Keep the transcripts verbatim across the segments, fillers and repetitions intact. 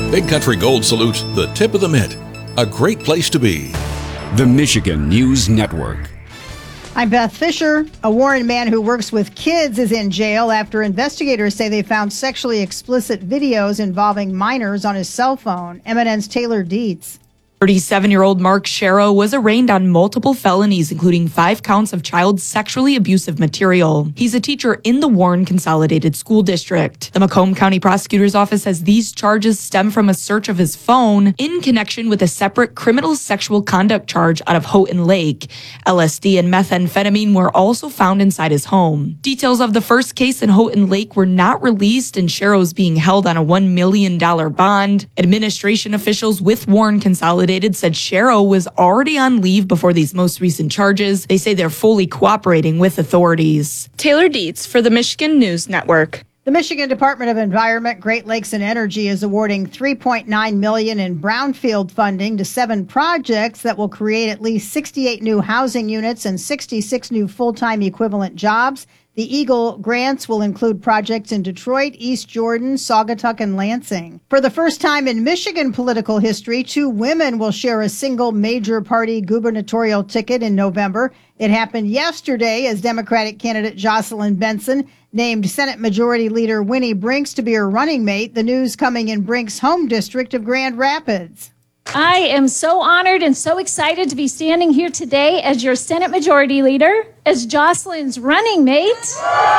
Big Country Gold salutes the tip of the mitt. A great place to be. The Michigan News Network. I'm Beth Fisher. A Warren man who works with kids is in jail after investigators say they found sexually explicit videos involving minors on his cell phone. M N N's Taylor Dietz. thirty-seven-year-old Mark Sharrow was arraigned on multiple felonies, including five counts of child sexually abusive material. He's a teacher in the Warren Consolidated School District. The Macomb County Prosecutor's Office says these charges stem from a search of his phone in connection with a separate criminal sexual conduct charge out of Houghton Lake. L S D and methamphetamine were also found inside his home. Details of the first case in Houghton Lake were not released, and Sharrow's being held on a one million dollars bond. Administration officials with Warren Consolidated said Sharrow was already on leave before these most recent charges. They say they're fully cooperating with authorities. Taylor Dietz for the Michigan News Network. The Michigan Department of Environment, Great Lakes and Energy is awarding three point nine million dollars in brownfield funding to seven projects that will create at least sixty-eight new housing units and sixty-six new full-time equivalent jobs. The Eagle grants will include projects in Detroit, East Jordan, Saugatuck, and Lansing. For the first time in Michigan political history, two women will share a single major party gubernatorial ticket in November. It happened yesterday as Democratic candidate Jocelyn Benson named Senate Majority Leader Winnie Brinks to be her running mate. The news coming in Brinks' home district of Grand Rapids. I am so honored and so excited to be standing here today as your Senate Majority Leader, as Jocelyn's running mate,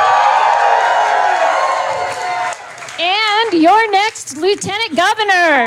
and your next Lieutenant Governor.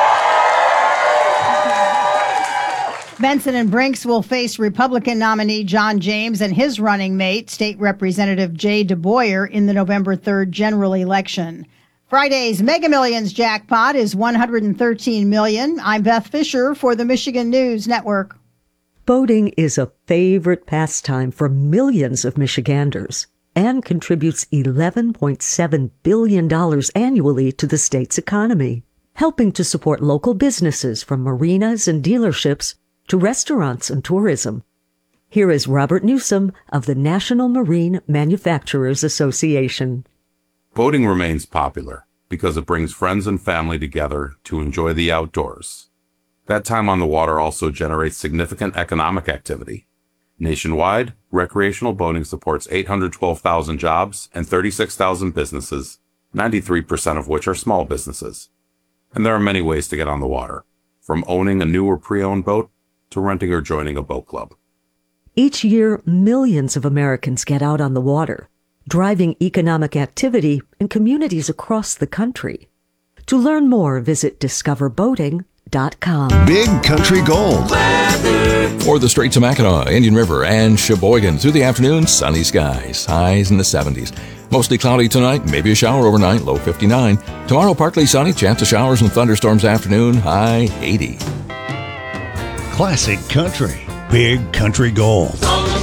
Benson and Brinks will face Republican nominee John James and his running mate, State Representative Jay DeBoyer, in the November third general election. Friday's Mega Millions jackpot is one hundred thirteen million dollars. I'm Beth Fisher for the Michigan News Network. Boating is a favorite pastime for millions of Michiganders and contributes eleven point seven billion dollars annually to the state's economy, helping to support local businesses from marinas and dealerships to restaurants and tourism. Here is Robert Newsom of the National Marine Manufacturers Association. Boating remains popular because it brings friends and family together to enjoy the outdoors. That time on the water also generates significant economic activity. Nationwide, recreational boating supports eight hundred twelve thousand jobs and thirty-six thousand businesses, ninety-three percent of which are small businesses. And there are many ways to get on the water, from owning a new or pre-owned boat to renting or joining a boat club. Each year, millions of Americans get out on the water, driving economic activity in communities across the country. To learn more, visit discover boating dot com. Big Country Gold. For the Straits of Mackinac, Indian River, and Sheboygan, through the afternoon, sunny skies, highs in the seventies. Mostly cloudy tonight, maybe a shower overnight, low fifty-nine. Tomorrow, partly sunny, chance of showers and thunderstorms afternoon, high eighty. Classic Country. Big Country Gold.